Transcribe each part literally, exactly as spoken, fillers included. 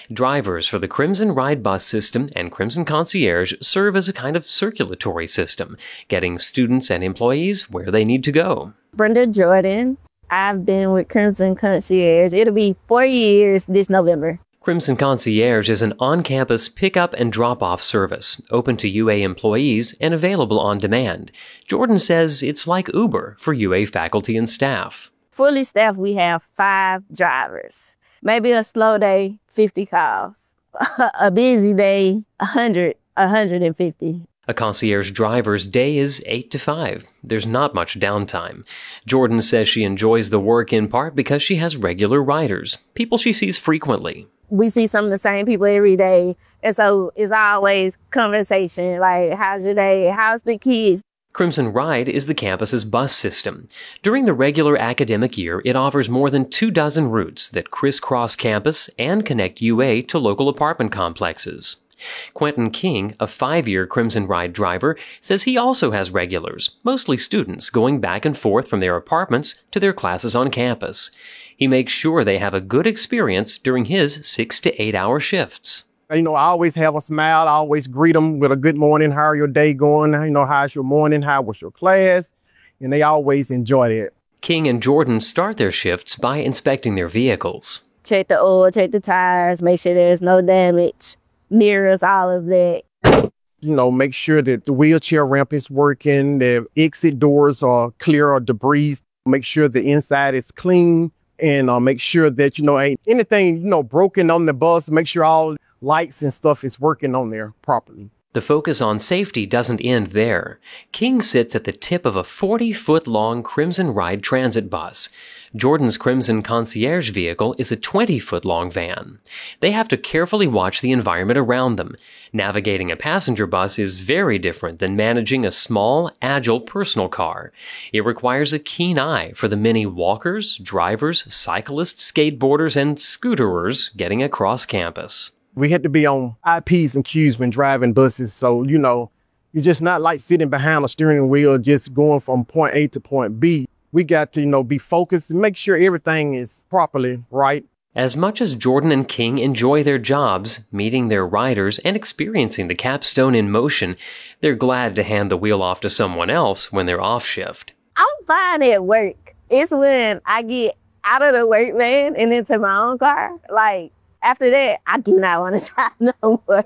Drivers for the Crimson Ride bus system and Crimson Concierge serve as a kind of circulatory system, getting students and employees where they need to go. Brenda Jordan. I've been with Crimson Concierge. It'll be four years this November. Crimson Concierge is an on-campus pick-up and drop-off service, open to U A employees and available on demand. Jordan says it's like Uber for U A faculty and staff. Fully staffed, we have five drivers. Maybe a slow day, fifty calls. A busy day, one hundred, one hundred fifty. A concierge driver's day is eight to five. There's not much downtime. Jordan says she enjoys the work in part because she has regular riders, people she sees frequently. We see some of the same people every day, and so it's always conversation, like, how's your day? How's the kids? Crimson Ride is the campus's bus system. During the regular academic year, it offers more than two dozen routes that crisscross campus and connect U A to local apartment complexes. Quentin King, a five-year Crimson Ride driver, says he also has regulars, mostly students, going back and forth from their apartments to their classes on campus. He makes sure they have a good experience during his six to eight hour shifts. You know, I always have a smile. I always greet them with a good morning. How are your day going? You know, how's your morning? How was your class? And they always enjoy it. King and Jordan start their shifts by inspecting their vehicles. Check the oil, check the tires, make sure there's no damage. Mirrors, all of that. You know, make sure that the wheelchair ramp is working, the exit doors are clear of debris. Make sure the inside is clean, and uh, make sure that, you know, ain't anything, you know, broken on the bus. Make sure all lights and stuff is working on there properly. The focus on safety doesn't end there. King sits at the tip of a forty-foot-long Crimson Ride transit bus. Jordan's Crimson Concierge vehicle is a twenty-foot-long van. They have to carefully watch the environment around them. Navigating a passenger bus is very different than managing a small, agile personal car. It requires a keen eye for the many walkers, drivers, cyclists, skateboarders, and scooterers getting across campus. We had to be on I Ps and Qs when driving buses. So, you know, you're just not like sitting behind a steering wheel, just going from point A to point B. We got to, you know, be focused and make sure everything is properly right. As much as Jordan and King enjoy their jobs, meeting their riders, and experiencing the capstone in motion, they're glad to hand the wheel off to someone else when they're off shift. I'm fine at work. It's when I get out of the work van and into my own car. Like, after that, I do not want to drive no more.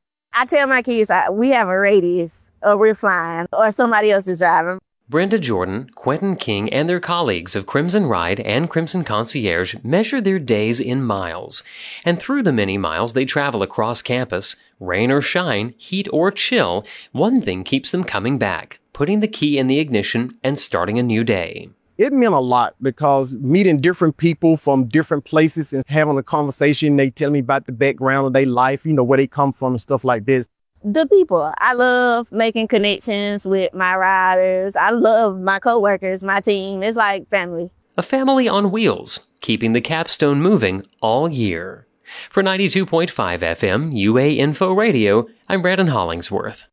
I tell my kids, I, we have a radius, or we're flying, or somebody else is driving. Brenda Jordan, Quentin King, and their colleagues of Crimson Ride and Crimson Concierge measure their days in miles. And through the many miles they travel across campus, rain or shine, heat or chill, one thing keeps them coming back, putting the key in the ignition and starting a new day. It meant a lot because meeting different people from different places and having a conversation, they tell me about the background of their life, you know, where they come from and stuff like this. The people. I love making connections with my riders. I love my coworkers, my team. It's like family. A family on wheels, keeping the capstone moving all year. For ninety-two point five F M U A Info Radio, I'm Brandon Hollingsworth.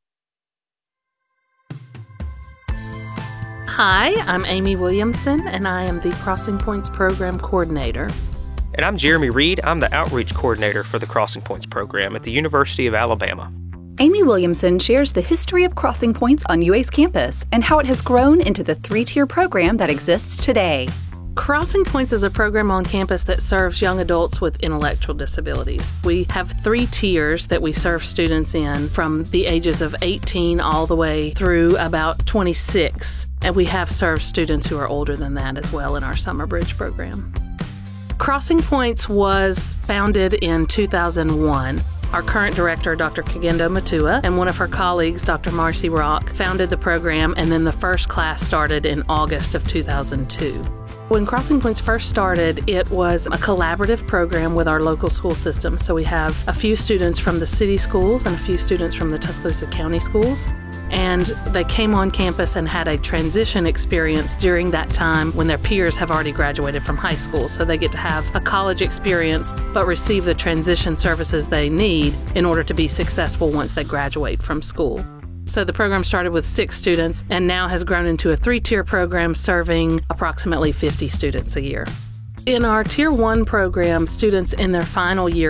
Hi, I'm Amy Williamson, and I am the Crossing Points Program Coordinator. And I'm Jeremy Reed. I'm the Outreach Coordinator for the Crossing Points Program at the University of Alabama. Amy Williamson shares the history of Crossing Points on U A's campus and how it has grown into the three-tier program that exists today. Crossing Points is a program on campus that serves young adults with intellectual disabilities. We have three tiers that we serve students in from the ages of eighteen all the way through about twenty-six. And we have served students who are older than that as well in our Summer Bridge program. Crossing Points was founded in two thousand one. Our current director, Doctor Kagendo Matua, and one of her colleagues, Doctor Marcy Rock, founded the program, and then the first class started in August of two thousand two. When Crossing Points first started, it was a collaborative program with our local school system. So we have a few students from the city schools and a few students from the Tuscaloosa County schools. And they came on campus and had a transition experience during that time when their peers have already graduated from high school. So they get to have a college experience, but receive the transition services they need in order to be successful once they graduate from school. So the program started with six students and now has grown into a three-tier program serving approximately fifty students a year. In our Tier one program, students in their final year